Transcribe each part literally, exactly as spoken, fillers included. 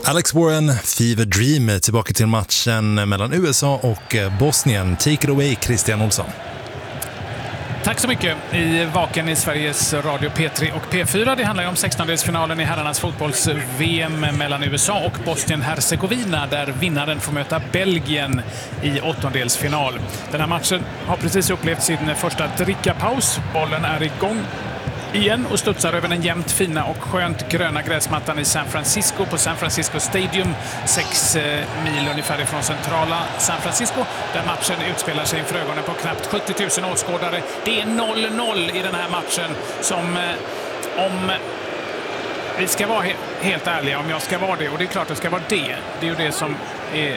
Alex Warren, Fever Dream, tillbaka till matchen mellan U S A och Bosnien. Take it away, Christian Olsson. Tack så mycket. I Vaken i Sveriges Radio P tre och P fyra. Det handlar ju om sextondelsfinalen i herrarnas fotbolls-V M mellan U S A och Bosnien-Hercegovina, där vinnaren får möta Belgien i åttondelsfinal. Den här matchen har precis upplevt sin första drickapaus. Bollen är igång igen och studsar över den jämnt fina och skönt gröna gräsmattan i San Francisco på San Francisco Stadium, sex mil ungefär ifrån centrala San Francisco, där matchen utspelar sig inför ögonen på knappt sjuttio tusen åskådare. Det är noll noll i den här matchen som, om vi ska vara he- helt ärliga, om jag ska vara det, och det är klart att det ska vara det, det är ju det som är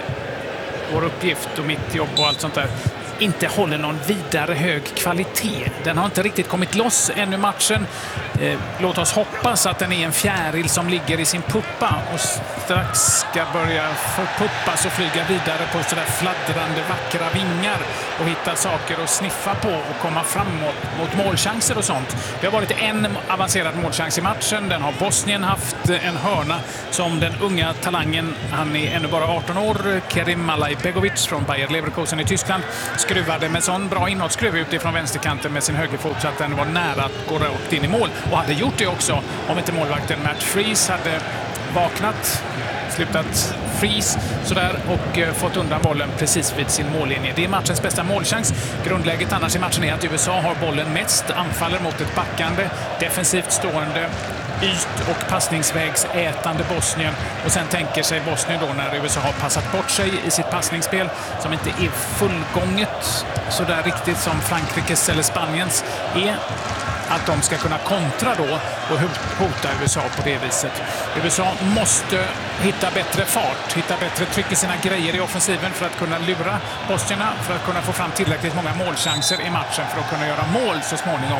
vår uppgift och mitt jobb och allt sånt där, inte håller någon vidare hög kvalitet. Den har inte riktigt kommit loss ännu matchen. Eh, låt oss hoppas att den är en fjäril som ligger i sin puppa och strax ska börja förpuppas och flyga vidare på sådär fladdrande vackra vingar och hitta saker att sniffa på och komma framåt mot målchanser och sånt. Det har varit en avancerad målchans i matchen. Den har Bosnien haft, en hörna som den unga talangen, han är ännu bara arton år, Kerim Malajbegovic från Bayer Leverkusen i Tyskland, skruvade med sån bra inåtskruv utifrån vänsterkanten med sin högerfot så att den var nära att gå rakt in i mål. Och hade gjort det också om inte målvakten Matt Freese hade vaknat, slutat freeze sådär och fått undan bollen precis vid sin mållinje. Det är matchens bästa målchans. Grundläget annars i matchen är att U S A har bollen mest, anfaller mot ett backande, defensivt stående, yt- och passningsvägsätande Bosnien, och sen tänker sig Bosnien då, när U S A har passat bort sig i sitt passningsspel som inte är fullgånget så där riktigt som Frankrikes eller Spaniens är, att de ska kunna kontra då och hota U S A på det viset. U S A måste hitta bättre fart, hitta bättre tryck i sina grejer i offensiven för att kunna lura bosnierna, för att kunna få fram tillräckligt många målchanser i matchen för att kunna göra mål så småningom.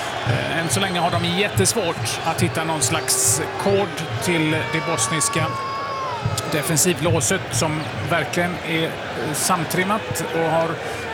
Än så länge har de jättesvårt att hitta någon slags kod till det bosniska defensivlåset som verkligen är samtrimmat och har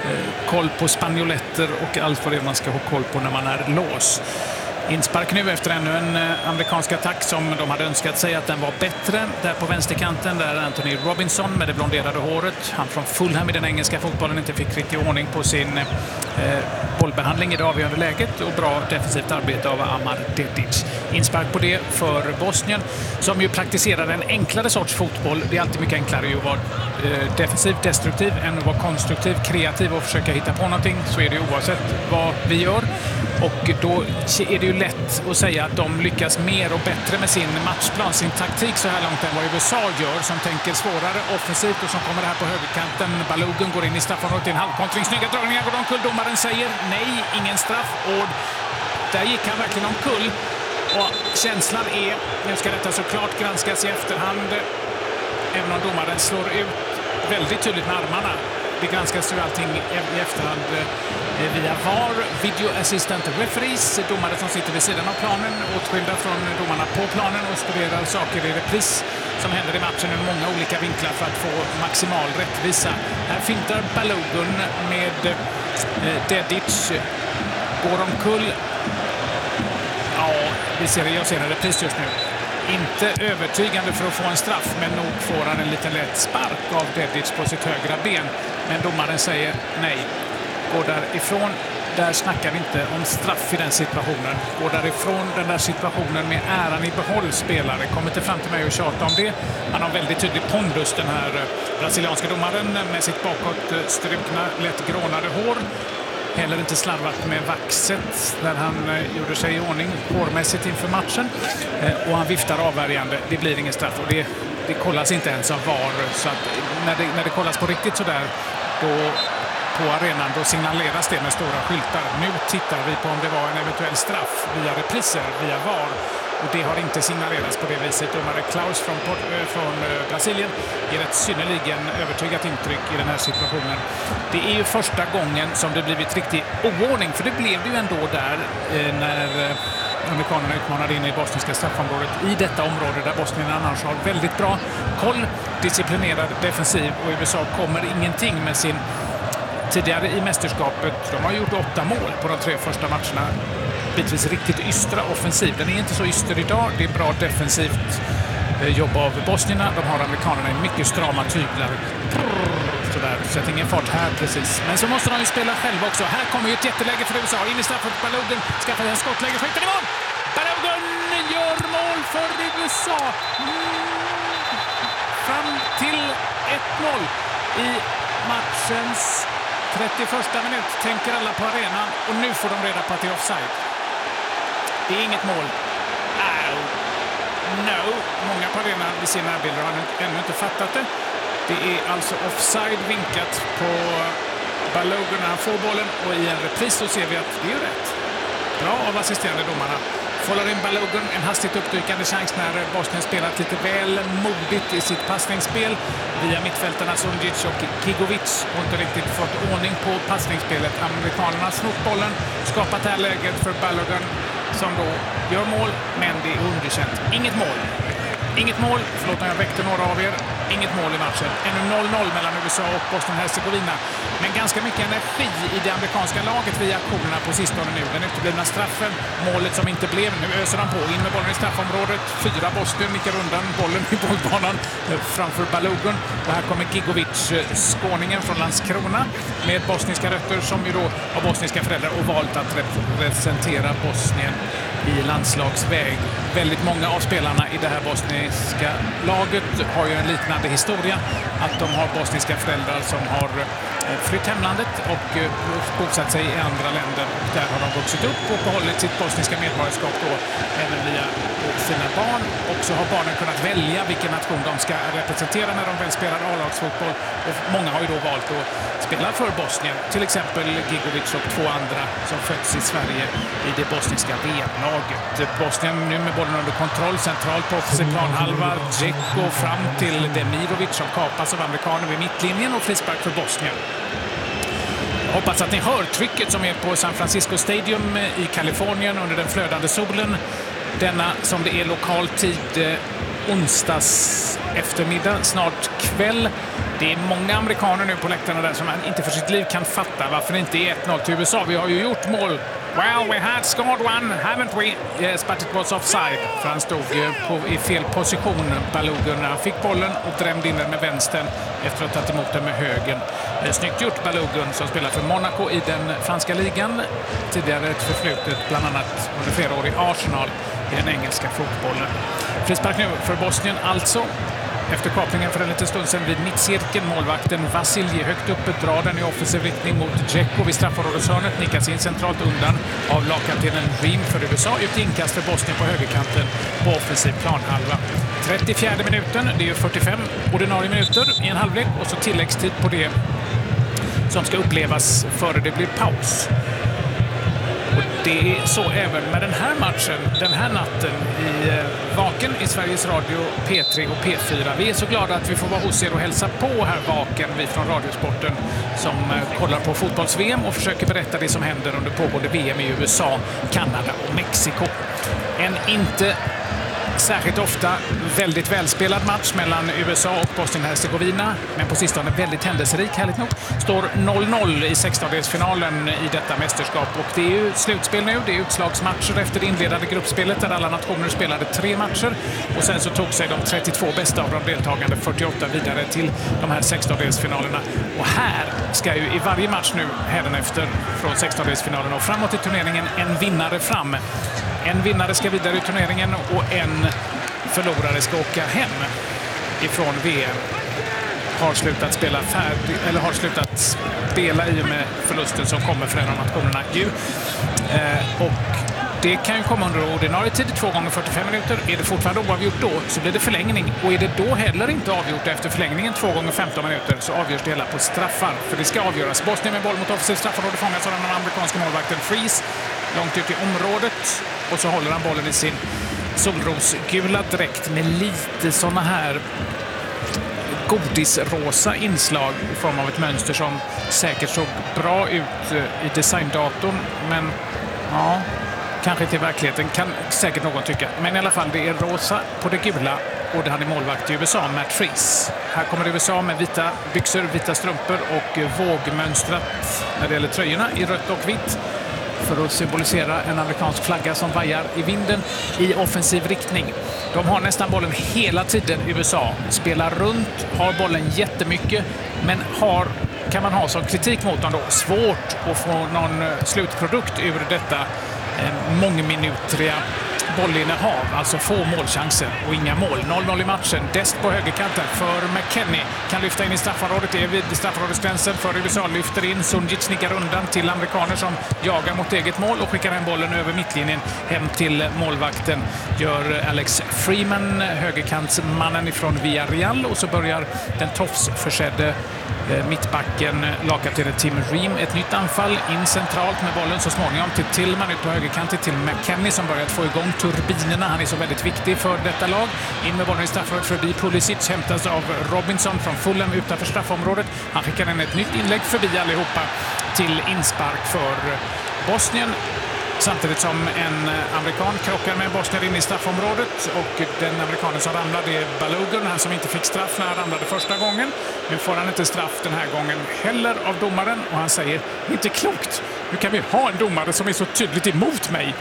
koll på spanjoletter och allt vad det man ska ha koll på när man är lås. Inspark nu efter ännu en amerikansk attack som de hade önskat sig att den var bättre. Där på vänsterkanten där Anthony Robinson med det blonderade håret, han från Fulham i den engelska fotbollen, inte fick riktigt ordning på sin eh, bollbehandling i det avgörande läget, och bra defensivt arbete av Amar Dedic. Inspark på det för Bosnien som ju praktiserar en enklare sorts fotboll. Det är alltid mycket enklare att vara eh, defensivt destruktiv än att vara konstruktiv, kreativ och försöka hitta på någonting. Så är det oavsett vad vi gör. Och då är det ju lätt att säga att de lyckas mer och bättre med sin matchplan, sin taktik så här långt än vad U S A gör, som tänker svårare offensivt och som kommer här på högerkanten. Balogun går in i straffområdet i en halvkontring. Snygga dragningar går omkull. Domaren säger nej, ingen straff. Och där gick han verkligen omkull. Och känslan är, nu ska detta såklart granskas i efterhand, även om domaren slår ut väldigt tydligt med armarna. Det granskas ju allting i efterhand via V A R, Video Assistant Referees, domare som sitter vid sidan av planen, åtskilda från domarna på planen och studerar saker i repris som händer i matchen ur många olika vinklar för att få maximal rättvisa. Här fintar Balogun med eh, Dedic, går omkull. Ja, vi ser det, jag ser en repris just nu. Inte övertygande för att få en straff, men nog får han en liten lätt spark av Dedic på sitt högra ben. Men domaren säger nej. Går därifrån, där snackar vi inte om straff i den situationen. Går därifrån den där situationen med äran i behåll, spelare. Kommer inte fram till mig och tjata om det. Han har väldigt tydlig pondus, den här brasilianska domaren, med sitt bakåt strukna, lätt grånade hår. Heller inte slarvat med vaxet när han eh, gjorde sig i ordning hårmässigt inför matchen. Eh, och han viftar avvärjande. Det blir ingen straff, och det, det kollas inte ens av V A R. Så att när det, när det kollas på riktigt så där, då på arenan, då signaleras det med stora skyltar. Nu tittar vi på om det var en eventuell straff via repriser, via V A R. Och det har inte signalerats på det viset. Domare Klaus från, från Brasilien ger ett synnerligen övertygat intryck i den här situationen. Det är ju första gången som det blivit riktig oordning, för det blev det ju ändå där eh, när eh, amerikanerna utmanade in i bosniska straffområdet, i detta område där Bosnien annars har väldigt bra koll, disciplinerad defensiv, och U S A kommer ingenting med sin tidigare i mästerskapet. De har gjort åtta mål på de tre första matcherna. Bitvis riktigt ystra offensiv. Den är inte så yster idag. Det är bra defensivt jobb av bosnierna. De har amerikanerna i mycket strama tyglar. Sådär, så att ingen fart här precis. Men så måste de ju spela själva också. Här kommer ju ett jätteläge för U S A. In i straffet, Balogun skaffar en skottläge, skjuter i mål! Balogun gör mål för U S A. Mm. Fram till ett noll i matchens trettioförsta minut tänker alla på arenan. Och nu får de reda på att det är offside. Det är inget mål. Oh. No. Många på arenan vid sina närbilder har ännu inte fattat det. Det är alltså offside vinkat på Balogun när han får bollen. Och i en repris så ser vi att det är rätt. Bra av assisterande domarna. Fållar in Balogun, en hastigt uppdykande chans när Bosnien spelat lite väl modigt i sitt passningsspel. Via mittfältarna Sundic och Kigovic och inte riktigt fått ordning på passningsspelet. Amerikanerna har snott bollen, skapat det här läget för Balogun som då gör mål, men det är underkänt. Inget mål. Inget mål, förlåt när jag väckte några av er. Inget mål i matchen. Ännu noll noll mellan U S A och Bosnien-Hercegovina. Men ganska mycket energi i det amerikanska laget via aktionerna på sistone nu. Den uteblivna straffen, målet som inte blev. Nu öser de på, in med bollen i straffområdet. Fyra Bosnien nickar undan bollen i bollbanan framför Balogun. Och här kommer Gigovic, skåningen från Landskrona, med bosniska rötter som ju då har bosniska föräldrar och valt att representera Bosnien i landslagsväg. Väldigt många av spelarna i det här bosniska laget har ju en liknande historia. Att de har bosniska föräldrar som har flytt hemlandet och bosatt sig i andra länder. Och där har de vuxit upp och behållit sitt bosniska medborgarskap då även via sina barn. Och så har barnen kunnat välja vilken nation de ska representera när de väl spelar A-lagsfotboll. Och många har ju då valt att spela för Bosnien. Till exempel Gigovic och två andra som fötts i Sverige i det bosniska V M-laget. Bosnien nu med bollen under kontroll centralt på offensiv planhalva. Dzeko fram till Demirovic som kapas av amerikaner vid mittlinjen och frispark för Bosnien. Jag hoppas att ni hör trycket som är på San Francisco Stadium i Kalifornien under den flödande solen. Denna som det är lokal tid onsdags eftermiddag, snart kväll. Det är många amerikaner nu på läktarna där som inte för sitt liv kan fatta varför det inte är ett noll till U S A. Vi har ju gjort mål. Well, we had scored one, haven't we? Yes, but it was offside. För han stod på, i fel position, Balogun, när han fick bollen och drämde in den med vänstern efter att ha tagit emot den med högen. Snyggt gjort Balogun som spelar för Monaco i den franska ligan. Tidigare ett förflutet bland annat under flera år i Arsenal i den engelska fotbollen. Frispark nu för Bosnien alltså. Efter kapningen för en liten stund sedan vid mittcirkeln, målvakten Vasilje högt uppe drar den i offensiv riktning mot Dzeko vid straffområdeshörnet, nickas in centralt undan av lagkaptenen Ream för U S A. Ut inkast för Bosnien på högerkanten på offensiv planhalva. trettiofjärde minuten, det är ju fyrtiofem ordinarie minuter i en halvlek och så tilläggstid på det som ska upplevas före det blir paus. Och det är så även med den här matchen, den här natten i Vaken i Sveriges Radio P tre och P fyra. Vi är så glada att vi får vara hos er och hälsa på här Vaken, vi från Radiosporten som kollar på fotbolls-V M och försöker berätta det som händer under pågående V M i U S A, Kanada och Mexiko. En inte särskilt ofta väldigt välspelad match mellan U S A och Bosnien-Hercegovina, men på sistone väldigt händelserik, härligt nog. Står noll noll i sextondelsfinalen i detta mästerskap och det är ju slutspel nu, det är utslagsmatcher efter det inledande gruppspelet där alla nationer spelade tre matcher och sen så tog sig de trettiotvå bästa av de deltagande fyrtioåtta vidare till de här sextondelsfinalerna. Och här ska ju i varje match nu hädanefter från sextondelsfinalen och framåt i turneringen en vinnare fram. En vinnare ska vidare i turneringen och en förlorare ska åka hem ifrån V M. Har slutat spela färdig, eller har slutat spela i och med förlusten som kommer för en av nationerna. Ju. Eh, och det kan ju komma under ordinarie tid, två gånger fyrtiofem minuter. Är det fortfarande oavgjort då så blir det förlängning. Och är det då heller inte avgjort efter förlängningen två gånger femton minuter så avgörs det hela på straffar. För det ska avgöras. Bosnien med boll mot offensiv straffområde fångas av den amerikanska målvakten Freeze. Långt ut i området. Och så håller han bollen i sin solrosgula dräkt med lite såna här godisrosa inslag i form av ett mönster som säkert såg bra ut i designdatorn. Men ja, kanske inte i verkligheten, kan säkert någon tycka. Men i alla fall, det är rosa på det gula och det han är målvakt i U S A, Matt Freeze. Här kommer U S A med vita byxor, vita strumpor och vågmönstrat när det gäller tröjorna i rött och vitt. För att symbolisera en amerikansk flagga som vajar i vinden i offensiv riktning. De har nästan bollen hela tiden i U S A. Spelar runt, har bollen jättemycket, men har, kan man ha som kritik mot dem då, svårt att få någon slutprodukt ur detta eh, mångminutriga bollinnehav, alltså få målchanser och inga mål. noll noll i matchen. Dest på högerkanten för McKennie. Kan lyfta in i straffområdet. Det är vid straffområdesgränsen för U S A. Lyfter in. Sunjic nickar undan till amerikaner som jagar mot eget mål och skickar hem bollen över mittlinjen hem till målvakten. Gör Alex Freeman, högerkantsmannen ifrån Villarreal, och så börjar den tofsförsedde mittbacken lagkaptenen Tim Ream ett nytt anfall in centralt med bollen så småningom till Tillman ut på högerkanten till McKennie som börjat få igång turbinerna. Han är så väldigt viktig för detta lag. In med bollen i straffområdet förbi Pulisic, hämtas av Robinson från Fulham utanför straffområdet. Han skickar in ett nytt inlägg förbi allihopa till inspark för Bosnien. Samtidigt som en amerikan krockar med en bosnier in i straffområdet, och den amerikanen som ramlade är Balogun, han som inte fick straff när han ramlade första gången. Nu får han inte straff den här gången heller av domaren, och han säger inte klokt. Nu kan vi ha en domare som är så tydligt emot mig.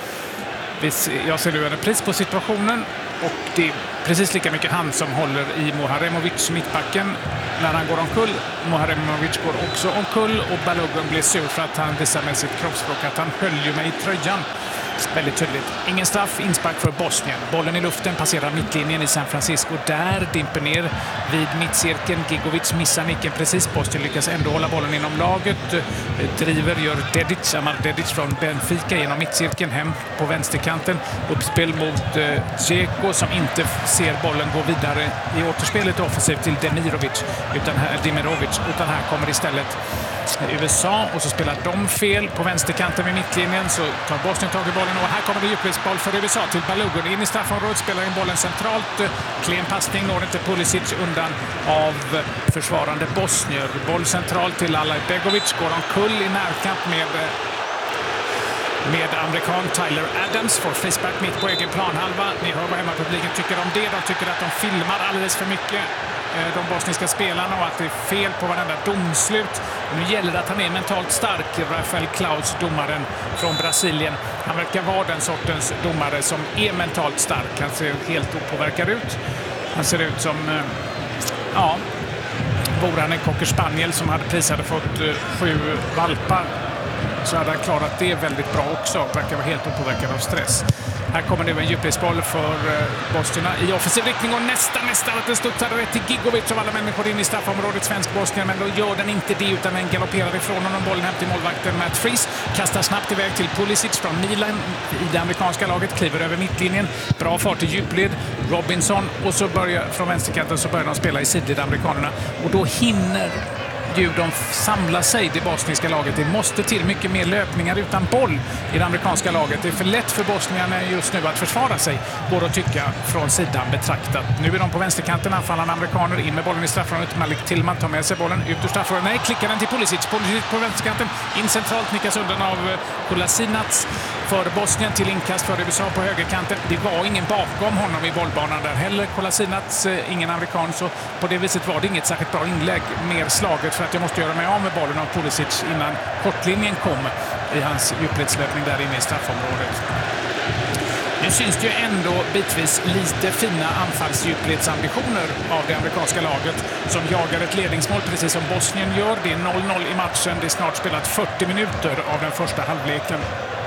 Jag ser nu en repris på situationen, och det är precis lika mycket han som håller i Moharemovic, mittbacken, när han går omkull. Moharemovic går också omkull, och Balogun blir sur för att han visar med sitt kroppsspråk att han höll ju mig i tröjan. Väldigt tydligt. Ingen straff, inspark för Bosnien. Bollen i luften passerar mittlinjen i San Francisco. Där dimper ner vid mittcirkeln. Gigovic missar nicken precis. Bosnien lyckas ändå hålla bollen inom laget. Driver, gör Dedic, Amar Dedic från Benfica genom mittcirkeln hem på vänsterkanten. Uppspel mot eh, Dzeko som inte ser bollen gå vidare i återspelet offensivt till Demirovic, utan här, Demirovic, utan här kommer istället U S A, och så spelar de fel på vänsterkanten vid mittlinjen, så tar Bosnien tag i bollen, och här kommer det djupledsboll för U S A till Balogun in i straffområdet, spelar in bollen centralt, klen passning, når inte Pulisic undan av försvarande bosnier. Boll centralt till Alaj Begovic, går omkull i närkamp med med amerikan Tyler Adams, får frispark mitt på egen planhalva. Ni hör vad hemmapubliken tycker om det. De tycker att de filmar alldeles för mycket, de bosniska spelarna, och att det är fel på varenda domslut. Nu gäller det att han är mentalt stark, Rafael Klaus, domaren från Brasilien. Han verkar vara den sortens domare som är mentalt stark. Han ser helt opåverkad ut. Han ser ut som, ja, vore han en cocker spaniel som hade precis hade fått sju valpar, så hade han klarat det väldigt bra också. Verkar vara helt opåverkad av stress. Här kommer nu en djupledsboll för bosnierna i offensiv riktning, och nästan nästan att den studsar rätt till Gigovic av alla människor in i straffområdet, svensk-bosnien, men då gör den inte det, utan den galopperar ifrån honom. Bollen hem till målvakten Matt Freese, kastar snabbt iväg till Pulisic från Milan i det amerikanska laget, kliver över mittlinjen, bra fart i djupled, Robinson, och så börjar från vänsterkanten så börjar de spela i sidled, amerikanerna, och då hinner ju de samlar sig, det bosniska laget. Det måste till mycket mer löpningar utan boll i det amerikanska laget. Det är för lätt för bosnierna just nu att försvara sig, går att tycka från sidan betraktat. Nu är de på vänsterkanten, anfallande amerikaner, in med bollen i straffområdet. Malik Tillman tar med sig bollen ut ur straffområdet. Nej, klickar den till Pulisic. Pulisic på vänsterkanten, in centralt, nickas undan av Kolasinac för Bosnien till inkast för U S A på högerkanten. Det var ingen bakom honom i bollbanan där heller. Kolasinac, ingen amerikan, så på det viset var det inget särskilt bra inlägg. Mer slaget för att jag måste göra mig av med bollen av Pulisic innan kortlinjen kom i hans djupledslöpning där inne i straffområdet. Nu syns det ju ändå bitvis lite fina anfallsdjupledsambitioner av det amerikanska laget som jagar ett ledningsmål precis som Bosnien gör. Det är noll noll i matchen. Det är snart spelat fyrtio minuter av den första halvleken.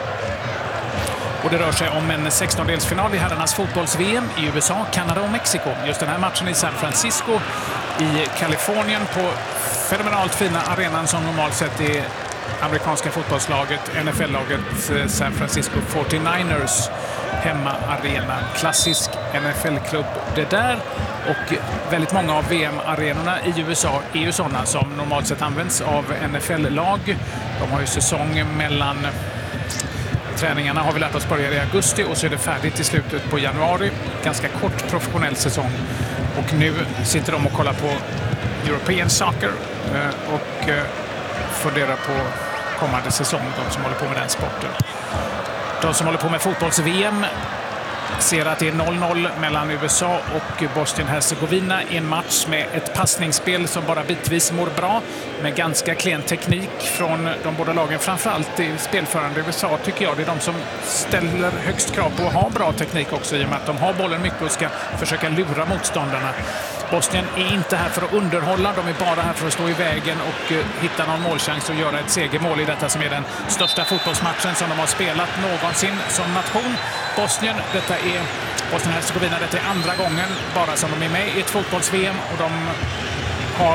Och det rör sig om en sextondelsfinal i herrarnas fotbolls-V M i U S A, Kanada och Mexiko. Just den här matchen i San Francisco i Kalifornien på fenomenalt fina arenan som normalt sett är amerikanska fotbollslaget, N F L-laget San Francisco fyrtionioers hemmaarena. Klassisk N F L-klubb det där, och väldigt många av V M-arenorna i U S A är ju sådana som normalt sett används av N F L-lag. De har ju säsong mellan träningarna har vi lärt oss börja i augusti, och så är det färdigt i slutet på januari. Ganska kort professionell säsong. Och nu sitter de och kollar på European Soccer och funderar på kommande säsong, de som håller på med den sporten. De som håller på med fotbolls-V M ser att det är noll noll mellan U S A och Bosnien-Hercegovina i en match med ett passningsspel som bara bitvis mår bra, med ganska klen teknik från de båda lagen. Framförallt i spelförande U S A tycker jag det är de som ställer högst krav på att ha bra teknik också, i och med att de har bollen mycket och ska försöka lura motståndarna. Bosnien är inte här för att underhålla, de är bara här för att stå i vägen och hitta någon målchans och göra ett segermål i detta som är den största fotbollsmatchen som de har spelat någonsin som nation. Bosnien, detta är Bosnien-Hercegovina, detta är andra gången bara som de är med i ett fotbolls-V M, och de har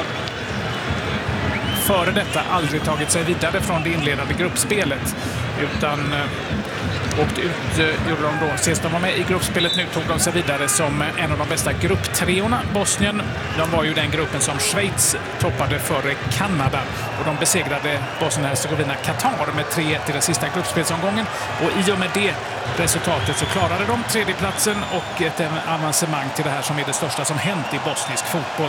före detta aldrig tagit sig vidare från det inledande gruppspelet, utan åkte ut, gjorde de då. Ses de var med i gruppspelet nu, tog de sig vidare som en av de bästa grupptreorna. Bosnien, de var ju den gruppen som Schweiz toppade före Kanada, och de besegrade Bosnien-Hercegovina Qatar med tre ett i den sista gruppspelsomgången, och i och med det resultatet så klarade de tredjeplatsen och ett avancemang till det här som är det största som hänt i bosnisk fotboll.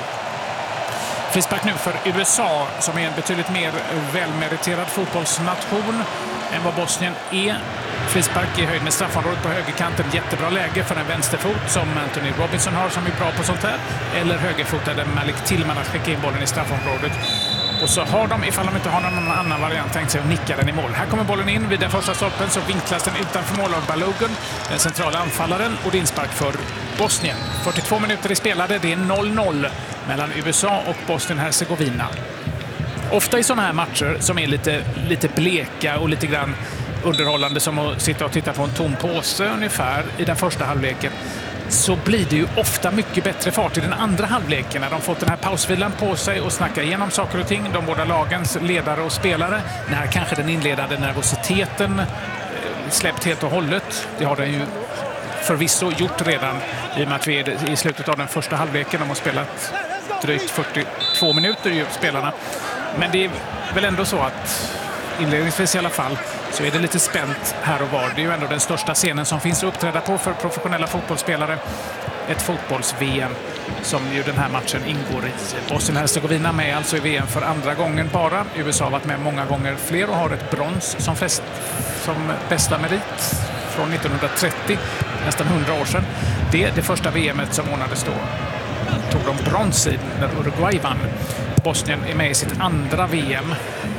Frispark nu för U S A, som är en betydligt mer välmeriterad fotbollsnation än vad Bosnien är. Frispark i höjd med straffområdet på högerkanten. Jättebra läge för en vänsterfot som Anthony Robinson har, som är bra på sånt här. Eller högerfotade Malik Tillman att skicka in bollen i straffområdet. Och så har de, ifall de inte har någon annan variant, tänkt sig att nicka den i mål. Här kommer bollen in vid den första stolpen, så vinklas den utanför mål av Balogun, den centrala anfallaren, och det är inspark för Bosnien. fyrtiotvå minuter i spelade, det är noll noll mellan U S A och Bosnien-Hercegovina. Ofta i sådana här matcher som är lite, lite bleka och lite grann underhållande, som att sitta och titta på en tom påse ungefär i den första halvleken, så blir det ju ofta mycket bättre fart i den andra halvleken när de fått den här pausvilan på sig och snacka igenom saker och ting, de båda lagens ledare och spelare, när kanske den inledande nervositeten släppt helt och hållet. Det har den ju förvisso gjort redan, i och med att vi är i slutet av den första halvleken. De har spelat drygt fyrtiotvå minuter ju, spelarna. Men det är väl ändå så att inledningsvis i alla fall så är det lite spänt här och var. Det är ju ändå den största scenen som finns att uppträda på för professionella fotbollsspelare. Ett fotbolls-V M som ju den här matchen ingår i. Bosnien-Hercegovina med alltså i V M för andra gången bara. U S A har varit med många gånger fler och har ett brons som, flest, som bästa merit från nittonhundratrettio, nästan hundra år sedan. Det är det första V M:et som ordnades då. Tog de brons i när Uruguay vann. Bosnien är med i sitt andra V M.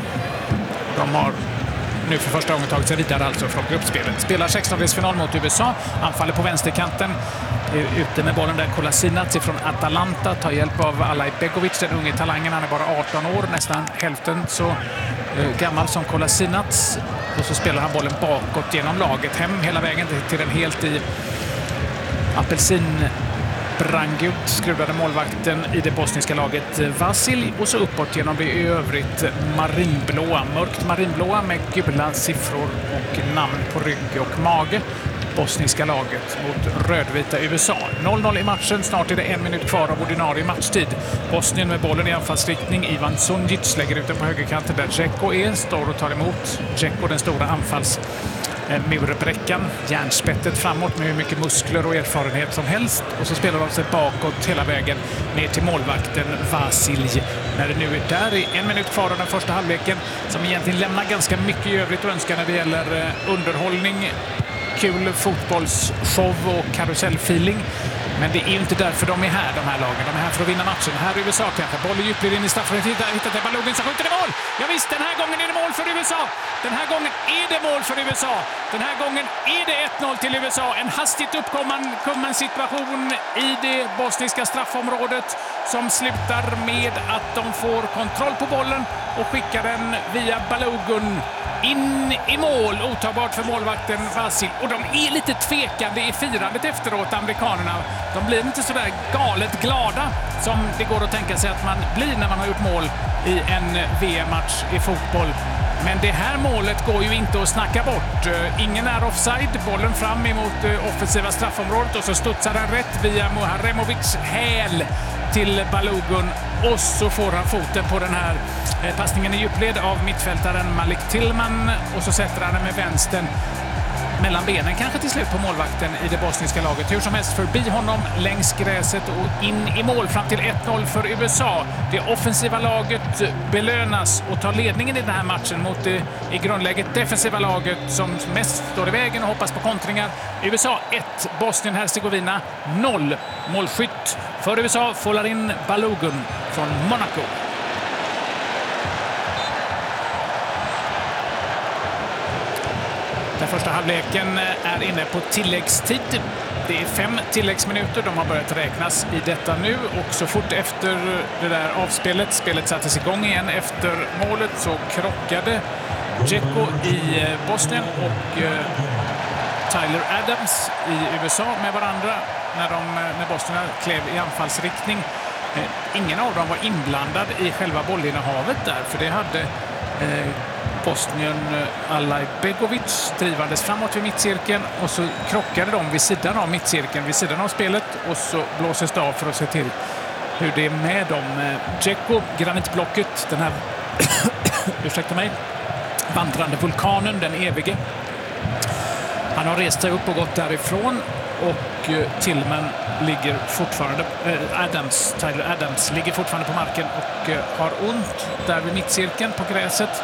De har nu för första gången tagit sig vidare alltså från gruppspelet. Spelar sextondelsfinal mot U S A. Anfaller på vänsterkanten. Ute med bollen där Kolasinac från Atalanta. Tar hjälp av Alaj Begovic, den unge talangen. Han är bara arton år, nästan hälften så gammal som Kolasinac. Och så spelar han bollen bakåt genom laget. Hem hela vägen till den helt i apelsin brangult skruvade målvakten i det bosniska laget Vasil, och så uppåt genom det i övrigt marinblåa, mörkt marinblåa med gula siffror och namn på rygg och mage. Bosniska laget mot rödvita U S A. noll noll i matchen, snart är det en minut kvar av ordinarie matchtid. Bosnien med bollen i anfallsriktning. Ivan Sunjic lägger ut den på högerkanten där Dzeko är, står och tar emot. Dzeko, den stora anfalls murbräckan, järnspettet framåt med hur mycket muskler och erfarenhet som helst, och så spelar de sig bakåt hela vägen ner till målvakten Vasilj. När det nu är där i en minut kvar av den första halvleken, som egentligen lämnar ganska mycket i övrigt att önska när det gäller underhållning, kul fotbollsshow och karusellfeeling. Men det är ju inte därför de är här, de här lagen. De är här för att vinna matchen. Här är U S A kanske. Bollen djupled in i straffområdet. Hittar till Balogun som skjuter i mål. Ja visst, den här gången är det mål för U S A. Den här gången är det mål för U S A. Den här gången är det ett noll till U S A. En hastigt uppkommen situation i det bosniska straffområdet som slutar med att de får kontroll på bollen och skickar den via Balogun in i mål. Otagbart för målvakten Vasil. Och de är lite tvekande i firandet efteråt, amerikanerna. De blir inte så där galet glada som det går att tänka sig att man blir när man har gjort mål i en V M-match i fotboll. Men det här målet går ju inte att snacka bort. Ingen är offside. Bollen fram emot offensiva straffområdet, och så studsar den rätt via Muharemovics häl till Balogun, och så får han foten på den här passningen i djupled av mittfältaren Malik Tillman, och så sätter han den med vänstern mellan benen kanske till slut på målvakten i det bosniska laget. Hur som helst förbi honom längs gräset och in i mål fram till ett noll för U S A. Det offensiva laget belönas och tar ledningen i den här matchen mot det i grundläget defensiva laget som mest står i vägen och hoppas på kontringar. U S A ett, Bosnien-Hercegovina noll. Målskytt för U S A, Folarin Balogun från Monaco. Den första halvleken är inne på tilläggstid. Det är fem tilläggsminuter. De har börjat räknas i detta nu. Och så fort efter det där avspelet, spelet sattes igång igen efter målet, så krockade Dzeko i Bosnien och Tyler Adams i U S A med varandra när, de, när Bosnien klev i anfallsriktning. Ingen av dem var inblandad i själva bollinnehavet där, för det hade eh, Bosnien Alajbegovic drivandes framåt vid mittcirkeln och så krockade de vid sidan av mittcirkeln, vid sidan av spelet, och så blåses det av för att se till hur det är med dem. Dzeko, granitblocket, den här ursäkta mig, vandrande vulkanen, den evige. Han har rest sig upp och gått därifrån, och Tillman ligger fortfarande, äh, Adams, Tyler Adams ligger fortfarande på marken och äh, har ont där vid mittcirkeln på gräset.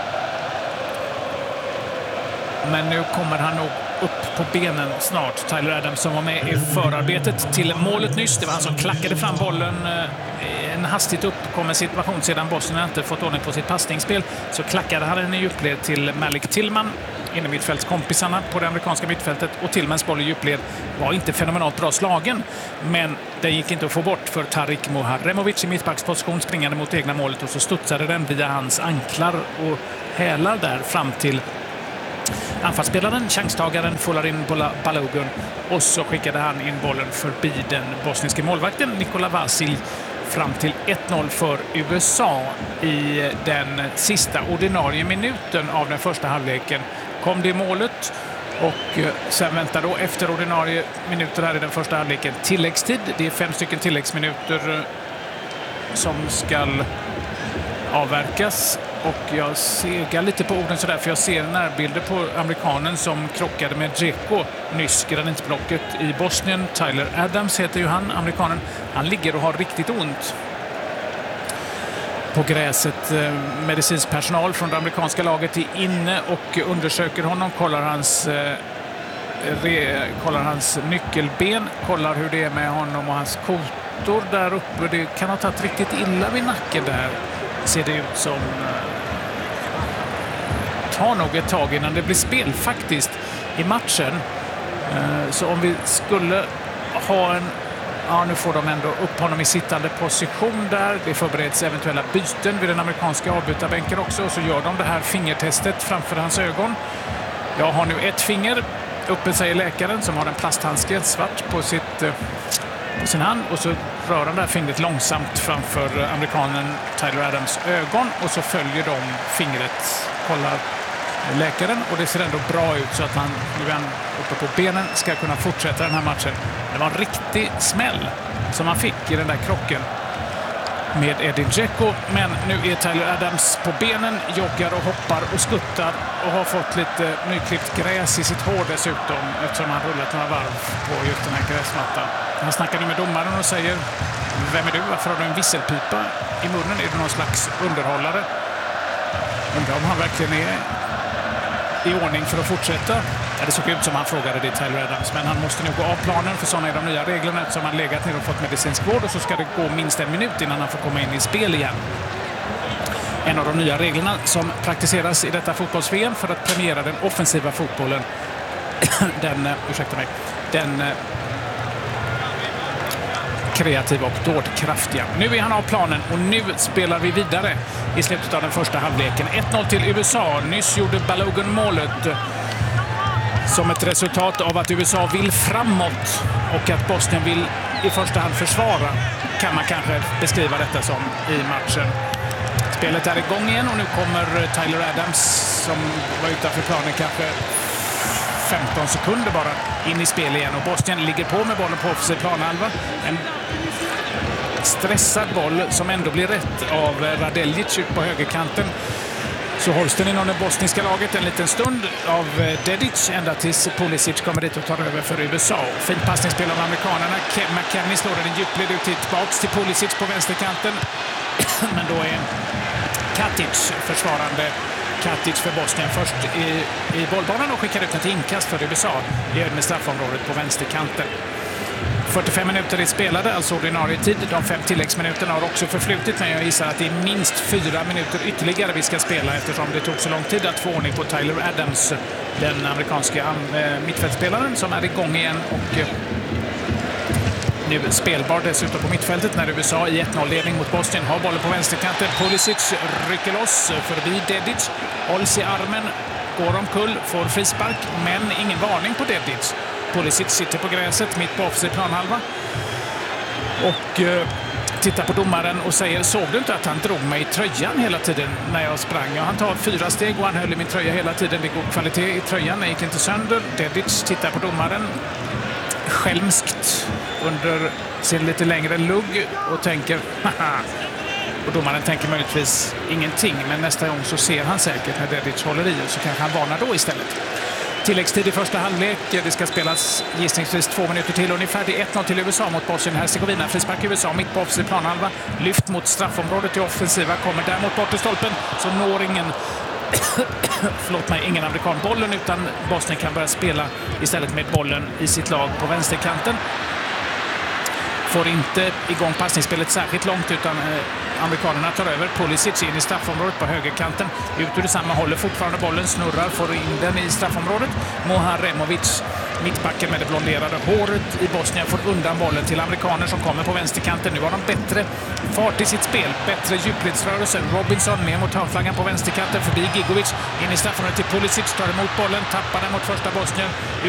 Men nu kommer han nog upp på benen snart. Tyler Adams, som var med i förarbetet till målet nyss. Det var han som klackade fram bollen. En hastigt uppkommen situation sedan Bosnien inte fått ordning på sitt passningsspel. Så klackade han den i djupled till Malik Tillman, inne mittfältskompisarna på det amerikanska mittfältet. Och Tillmans boll i djupled var inte fenomenalt bra slagen, men den gick inte att få bort för Tarik Muharemovic i mittbacksposition springande mot egna målet, och så studsade den via hans anklar och hälar där fram till anfallsspelaren, chanstagaren Folarin Balogun, och så skickade han in bollen förbi den bosniska målvakten Nikola Vasil fram till ett noll för U S A. I den sista ordinarie minuten av den första halvleken kom det målet, och sen väntar då efter ordinarie minuter här i den första halvleken tilläggstid. Det är fem stycken tilläggsminuter som ska avverkas. Och jag segar lite på orden sådär, för jag ser närbilder på amerikanen som krockade med Dzeko nyss, granitblocket i Bosnien. Tyler Adams heter ju han, amerikanen. Han ligger och har riktigt ont på gräset. Medicinsk personal från det amerikanska laget är inne och undersöker honom, kollar hans, eh, re, kollar hans nyckelben, kollar hur det är med honom och hans kotor där uppe. Det kan ha tagit riktigt illa vid nacken där, ser det ut som. Tar nog ett tag innan det blir spel faktiskt i matchen. Så om vi skulle ha en, ja, nu får de ändå upp honom i sittande position där. Det förbereds eventuella byten vid den amerikanska avbytarbänken också, och så gör de det här fingertestet framför hans ögon. Jag har nu ett finger uppe, säger läkaren, som har en plasthandske svart på sitt på sin hand, och så rör han det här fingret långsamt framför amerikanen Tyler Adams ögon, och så följer de fingret, kollar läkaren, och det ser ändå bra ut, så att han nu är uppe på benen, ska kunna fortsätta den här matchen. Det var en riktig smäll som han fick i den där krocken med Edin Dzeko, men nu är Tyler Adams på benen, joggar och hoppar och skuttar och har fått lite nyklippt gräs i sitt hår dessutom, eftersom han rullat några varv på just den här gräsmattan. Han snackar nu med domaren och säger: vem är du? Varför har du en visselpipa i munnen? Är du någon slags underhållare? Undrar om han verkligen är i ordning för att fortsätta. Ja, det såg ut som han frågade det, Tyler Adams, men han måste nog gå av planen, för sådana är de nya reglerna, eftersom han legat ner och fått medicinsk vård, och så ska det gå minst en minut innan han får komma in i spel igen. En av de nya reglerna som praktiseras i detta fotbolls-V M för att premiera den offensiva fotbollen. den, ursäkta mig, den kreativa och dådkraftiga. Nu är han av planen, och nu spelar vi vidare i slutet av den första halvleken. ett noll till U S A. Nyss gjorde Balogun målet som ett resultat av att U S A vill framåt och att Bosnien vill i första hand försvara, kan man kanske beskriva detta som i matchen. Spelet är igång igen, och nu kommer Tyler Adams, som var utanför planen kanske femton sekunder bara, in i spel igen, och Bosnien ligger på med bollen på offensiv planhalva. En stressad boll som ändå blir rätt av Radeljic ut på högerkanten. så hålls den inom det bosniska laget en liten stund av Dedic ända tills Pulisic kommer dit och tar över för U S A. Fint passningsspel av amerikanerna. McKennie slår den i djupled ut tillbaks till Pulisic på vänsterkanten. Men då är Katic försvarande. Katic för Bosnien först i, i bollbanan och skickar ut ett inkast för U S A i med straffområdet på vänsterkanten. fyrtiofem minuter är spelade, alltså ordinarie tid. De fem tilläggsminuterna har också förflutit, men jag gissar att det är minst fyra minuter ytterligare vi ska spela eftersom det tog så lång tid att få ordning på Tyler Adams, den amerikanska äh, mittfältspelaren som är igång igen och äh, nu spelbar dessutom på mittfältet när U S A i ett noll-ledning mot Bosnien har bollen på vänsterkanten. Pulisic rycker loss förbi Dedic, hålls i armen, går omkull, får frispark, men ingen varning på Dedic. Pulisic sitter på gräset mitt på offensiv planhalva och eh, tittar på domaren och säger: såg du inte att han drog mig i tröjan hela tiden när jag sprang? Ja, han tar fyra steg och han höll i min tröja hela tiden. Det är god kvalitet i tröjan, den gick inte sönder. Dedic tittar på domaren skälmskt under sin lite längre lugg och tänker haha. Och domaren tänker möjligtvis ingenting, men nästa gång så ser han säkert när Dedic håller i och så kanske han varnar då istället. Tilläggstid i första halvlek. Det ska spelas gissningsvis två minuter till ungefär. Det är ett noll till U S A mot Bosnien-Hercegovina. Frispark U S A mitt på offensiv planhalva. Lyft mot straffområdet i offensiva. Kommer däremot bort till stolpen så når ingen förlåt mig, ingen amerikan bollen, utan Bosnien kan börja spela istället med bollen i sitt lag på vänsterkanten. Får inte igång passningsspelet särskilt långt, utan eh, amerikanerna tar över. Pulisic in i straffområdet på högerkanten. Ut ur samma håller fortfarande bollen, snurrar, får in den i straffområdet. Moharemovic, mittbacken med det blonderade håret i Bosnien, får undan bollen till amerikaner som kommer på vänsterkanten. Nu har de bättre fart i sitt spel, bättre djupledsrörelse. Robinson ner mot hörnflaggan på vänsterkanten, förbi Gigovic, in i straffområdet till Pulisic, tar emot bollen, tappar den mot första Bosnien.